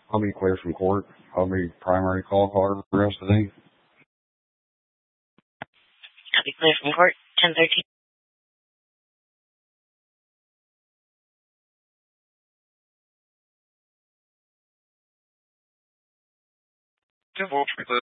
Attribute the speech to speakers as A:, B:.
A: I'll be clear from court. I'll be primary call for the rest of the day.
B: I'll be clear from court, 10:13.
C: Good morning.